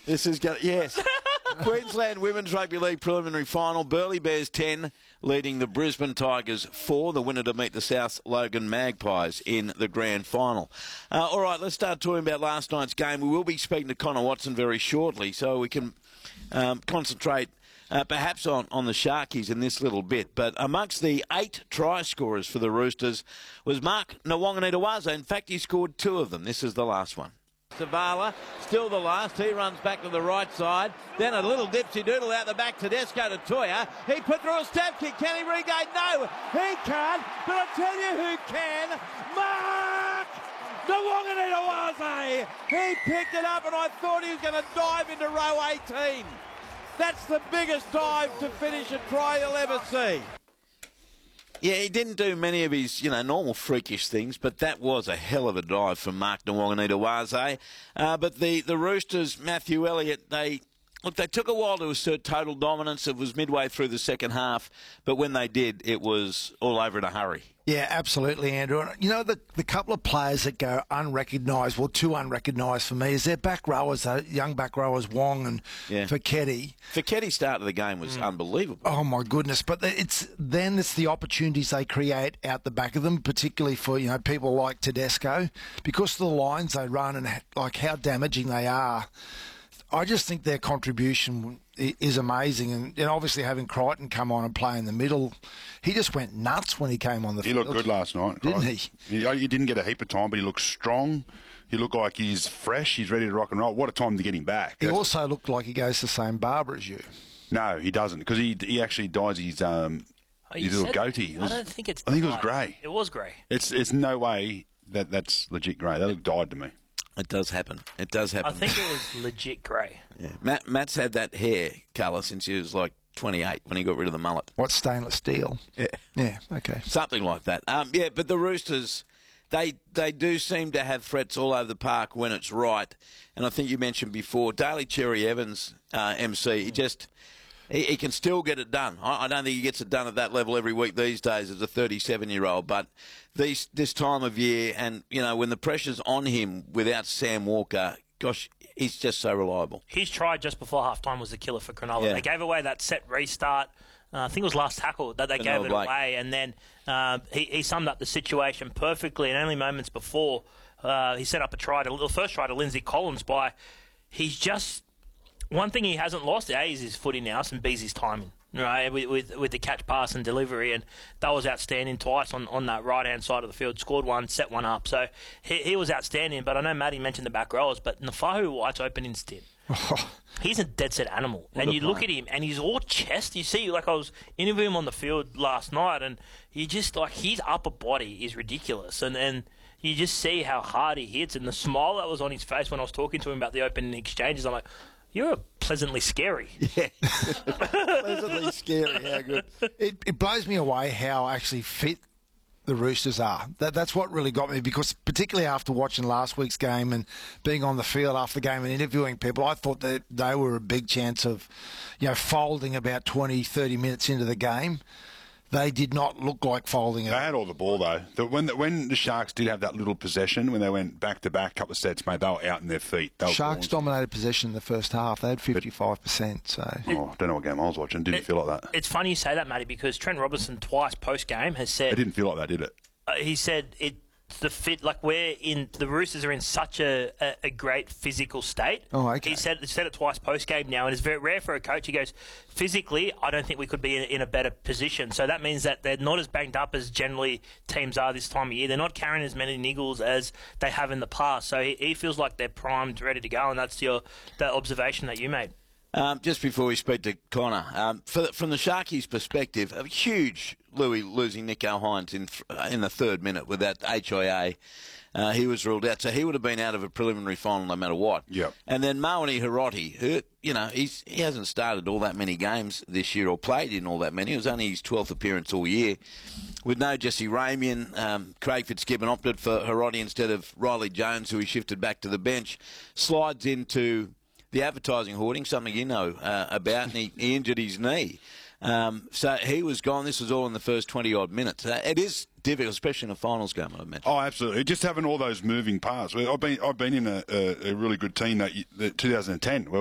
This is going to, yes. Queensland Women's Rugby League preliminary final. Burleigh Bears 10, leading the Brisbane Tigers 4, the winner to meet the South Logan Magpies in the grand final. All right, let's start talking about last night's game. We will be speaking to Connor Watson very shortly, so we can concentrate perhaps on the Sharkies in this little bit. But amongst the 8 try scorers for the Roosters was Mark Nawaqanitawase. In fact, he scored 2 of them. This is the last one. Zavala, still the last. He runs back to the right side. Then a little dipsy-doodle out the back. Tedesco to Toya. He put through a stab kick. Can he regain? No, he can't. But I tell you who can. Mark Nawaqanitawase. He picked it up and I thought he was going to dive into row 18. That's the biggest dive to finish a try you'll ever see. Yeah, he didn't do many of his, normal freakish things, but that was a hell of a dive from Mark Nawaqanitawase. But the Roosters, Matthew Elliott, they took a while to assert total dominance. It was midway through the second half, but when they did, it was all over in a hurry. Yeah, absolutely, Andrew. And, the couple of players that go unrecognised, well, 2 unrecognised for me, is their back rowers, young back rowers, Wong and Feketi. Feketi's start of the game was unbelievable. Oh, my goodness. But it's the opportunities they create out the back of them, particularly for, people like Tedesco, because of the lines they run and, how damaging they are. I just think their contribution is amazing. And obviously having Crichton come on and play in the middle, he just went nuts when he came on the field. He looked good last night. Didn't he? He didn't get a heap of time, but he looked strong. He looked like he's fresh. He's ready to rock and roll. What a time to get him back. He also looked like he goes to the same barber as you. No, he doesn't, because he actually dyes his little goatee. I don't think it's. I think it was grey. It was grey. It's no way that's legit grey. That looked dyed to me. It does happen. It does happen. I think it was legit grey. Yeah. Matt's had that hair colour since he was like 28 when he got rid of the mullet. What, stainless steel? Yeah. Yeah, okay. Something like that. But the Roosters, they do seem to have threats all over the park when it's right. And I think you mentioned before, Daly Cherry Evans, MC, he can still get it done. I don't think he gets it done at that level every week these days as a 37-year-old. But this time of year and, when the pressure's on him without Sam Walker, gosh, he's just so reliable. His try just before halftime was the killer for Cronulla. Yeah. They gave away that set restart. I think it was last tackle that they gave it away. And then he summed up the situation perfectly. And only moments before, he set up the first try to Lindsay Collins he's just... One thing he hasn't lost, A, is his footy now, and B, is his timing, right, with the catch, pass and delivery, and that was outstanding twice on that right-hand side of the field. Scored one, set one up, so he was outstanding. But I know Matty mentioned the back rowers, but Nafahu White's open instead. He's a dead-set animal, and you look at him, and he's all chest. You see, I was interviewing him on the field last night, and you just, his upper body is ridiculous, and you just see how hard he hits, and the smile that was on his face when I was talking to him about the opening exchanges, I'm like, you're pleasantly scary. Yeah. Pleasantly scary. How good. It blows me away how actually fit the Roosters are. That's what really got me, because particularly after watching last week's game and being on the field after the game and interviewing people, I thought that they were a big chance of, folding about 20, 30 minutes into the game. They did not look like folding it. They had all the ball, though. When the Sharks did have that little possession, when they went back-to-back, couple of sets, mate, they were out in their feet. Sharks dominated possession in the first half. They had 55%. So I don't know what game I was watching. Didn't feel like that. It's funny you say that, Matty, because Trent Robinson twice post-game has said... It didn't feel like that, did it? He said the fit, the Roosters are in such a great physical state. Oh, okay. He said it twice post-game now, and it's very rare for a coach. He goes, physically, I don't think we could be in a better position. So that means that they're not as banged up as generally teams are this time of year. They're not carrying as many niggles as they have in the past. So he feels like they're primed, ready to go, and that's the observation that you made. Just before we speak to Connor, from the Sharkies' perspective, a huge Louis losing Nico Hines in the third minute with that HIA. He was ruled out, so he would have been out of a preliminary final no matter what. Yep. And then Moeni Hiroti, who, he hasn't started all that many games this year or played in all that many. It was only his 12th appearance all year. With no Jesse Ramian, Craig Fitzgibbon opted for Hiroti instead of Riley Jones, who he shifted back to the bench. Slides into the advertising hoarding, something you know about, and he injured his knee. So he was gone. This was all in the first 20-odd minutes. It is difficult, especially in a finals game, I imagine. Oh, absolutely. Just having all those moving parts. I've been in a really good team that 2010,